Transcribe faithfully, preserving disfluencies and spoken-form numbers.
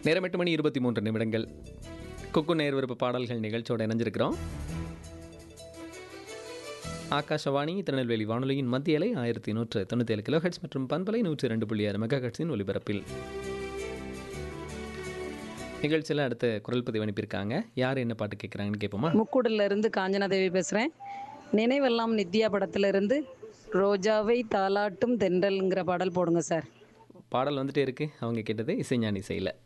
நேரம் எட்டு மணி இருபத்தி மூன்று நிமிடங்கள். குக்கு நேர் விருப்ப பாடல்கள் நிகழ்ச்சியோடு இணைஞ்சிருக்கிறோம். ஆகாஷவாணி திருநெல்வேலி வானொலியின் மத்திய அலை ஆயிரத்தி நூற்று தொண்ணூற்றி ஏழு கிலோ ஹெட்ஸ் மற்றும் பண்பலை நூற்றி ரெண்டு புள்ளி ஆறு மெகா ஹெட்ஸின் ஒலிபரப்பில் நிகழ்ச்சியில் அடுத்த குரல் பதிவு அனுப்பியிருக்காங்க. யார் என்ன பாட்டு கேட்குறாங்கன்னு கேட்போமா? முக்கூடல்ல இருந்து காஞ்சனா தேவி பேசுகிறேன். நினைவெல்லாம் நித்யா படத்திலிருந்து ரோஜாவை தாலாட்டும் தென்றல்ங்கிற பாடல் போடுங்க சார். பாடல் வந்துட்டே இருக்கு. அவங்க கேட்டது இசைஞானி இசையில்.